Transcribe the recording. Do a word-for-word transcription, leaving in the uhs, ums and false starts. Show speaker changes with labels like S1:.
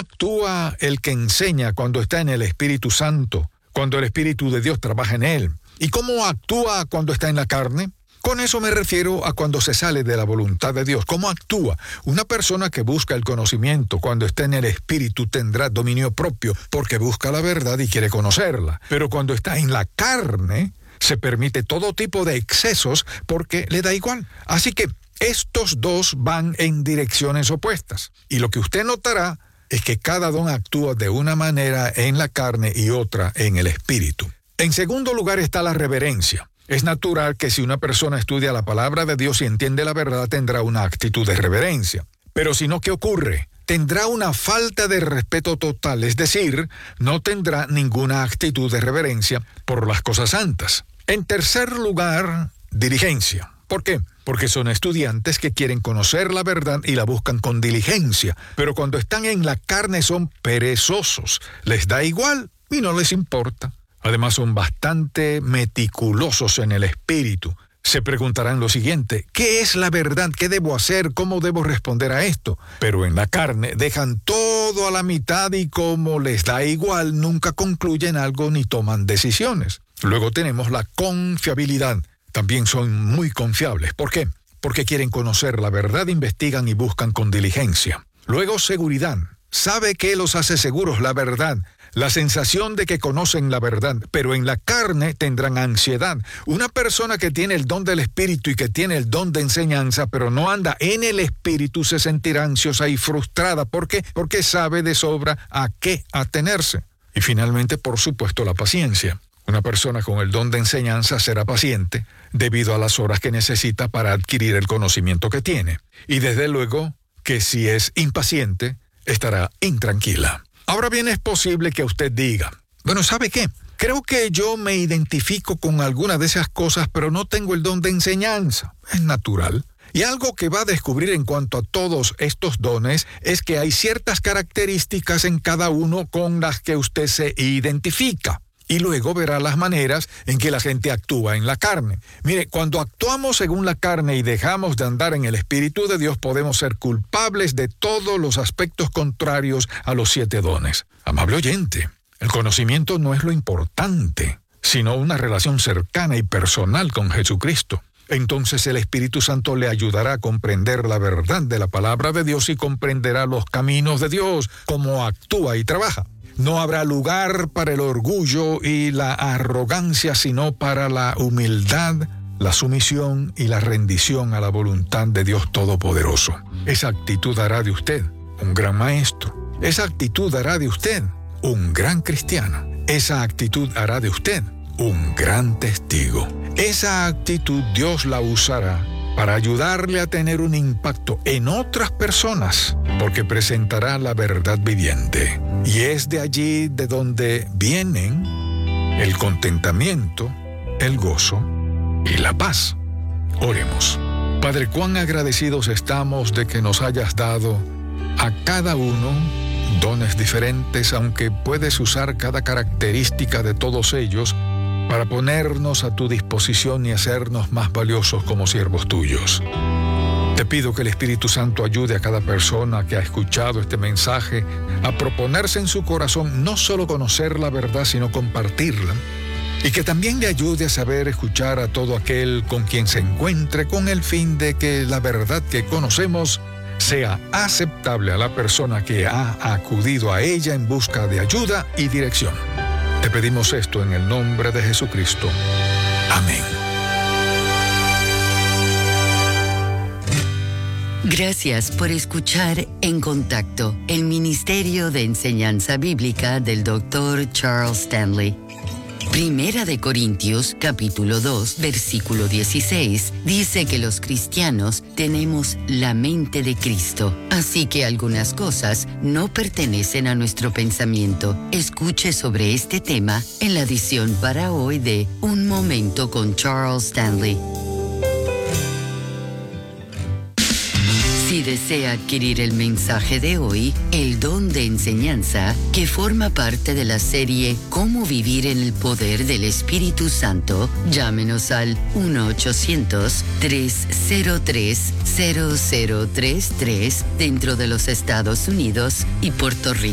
S1: actúa el que enseña cuando está en el Espíritu Santo, cuando el Espíritu de Dios trabaja en él? ¿Y cómo actúa cuando está en la carne? Con eso me refiero a cuando se sale de la voluntad de Dios. ¿Cómo actúa? Una persona que busca el conocimiento cuando está en el Espíritu tendrá dominio propio porque busca la verdad y quiere conocerla. Pero cuando está en la carne, se permite todo tipo de excesos porque le da igual. Así que estos dos van en direcciones opuestas. Y lo que usted notará es que cada don actúa de una manera en la carne y otra en el Espíritu. En segundo lugar está la reverencia. Es natural que si una persona estudia la palabra de Dios y entiende la verdad, tendrá una actitud de reverencia. Pero si no, ¿qué ocurre? Tendrá una falta de respeto total, es decir, no tendrá ninguna actitud de reverencia por las cosas santas. En tercer lugar, diligencia. ¿Por qué? Porque son estudiantes que quieren conocer la verdad y la buscan con diligencia, pero cuando están en la carne son perezosos, les da igual y no les importa. Además son bastante meticulosos en el espíritu. Se preguntarán lo siguiente: ¿qué es la verdad? ¿Qué debo hacer? ¿Cómo debo responder a esto? Pero en la carne dejan todo a la mitad y como les da igual, nunca concluyen algo ni toman decisiones. Luego tenemos la confiabilidad. También son muy confiables. ¿Por qué? Porque quieren conocer la verdad, investigan y buscan con diligencia. Luego seguridad. ¿Sabe qué los hace seguros? La verdad. La sensación de que conocen la verdad, pero en la carne tendrán ansiedad. Una persona que tiene el don del Espíritu y que tiene el don de enseñanza, pero no anda en el Espíritu, se sentirá ansiosa y frustrada. ¿Por qué? Porque sabe de sobra a qué atenerse. Y finalmente, por supuesto, la paciencia. Una persona con el don de enseñanza será paciente debido a las horas que necesita para adquirir el conocimiento que tiene. Y desde luego que si es impaciente, estará intranquila. Ahora bien, es posible que usted diga: bueno, ¿sabe qué? Creo que yo me identifico con alguna de esas cosas, pero no tengo el don de enseñanza. Es natural. Y algo que va a descubrir en cuanto a todos estos dones es que hay ciertas características en cada uno con las que usted se identifica. Y luego verá las maneras en que la gente actúa en la carne. Mire, cuando actuamos según la carne y dejamos de andar en el Espíritu de Dios, podemos ser culpables de todos los aspectos contrarios a los siete dones. Amable oyente, el conocimiento no es lo importante, sino una relación cercana y personal con Jesucristo. Entonces el Espíritu Santo le ayudará a comprender la verdad de la palabra de Dios y comprenderá los caminos de Dios, cómo actúa y trabaja. No habrá lugar para el orgullo y la arrogancia, sino para la humildad, la sumisión y la rendición a la voluntad de Dios Todopoderoso. Esa actitud hará de usted un gran maestro. Esa actitud hará de usted un gran cristiano. Esa actitud hará de usted un gran testigo. Esa actitud Dios la usará para ayudarle a tener un impacto en otras personas, porque presentará la verdad viviente. Y es de allí de donde vienen el contentamiento, el gozo y la paz. Oremos. Padre, cuán agradecidos estamos de que nos hayas dado a cada uno dones diferentes, aunque puedes usar cada característica de todos ellos para ponernos a tu disposición y hacernos más valiosos como siervos tuyos. Te pido que el Espíritu Santo ayude a cada persona que ha escuchado este mensaje a proponerse en su corazón no solo conocer la verdad, sino compartirla, y que también le ayude a saber escuchar a todo aquel con quien se encuentre, con el fin de que la verdad que conocemos sea aceptable a la persona que ha acudido a ella en busca de ayuda y dirección. Te pedimos esto en el nombre de Jesucristo. Amén.
S2: Gracias por escuchar En Contacto, el Ministerio de Enseñanza Bíblica del doctor Charles Stanley. Primera de Corintios, capítulo dos, versículo dieciséis, dice que los cristianos tenemos la mente de Cristo, así que algunas cosas no pertenecen a nuestro pensamiento. Escuche sobre este tema en la edición para hoy de Un Momento con Charles Stanley. Si desea adquirir el mensaje de hoy, el don de enseñanza, que forma parte de la serie Cómo vivir en el poder del Espíritu Santo, llámenos al uno ochocientos, tres cero tres, cero cero tres tres dentro de los Estados Unidos y Puerto Rico.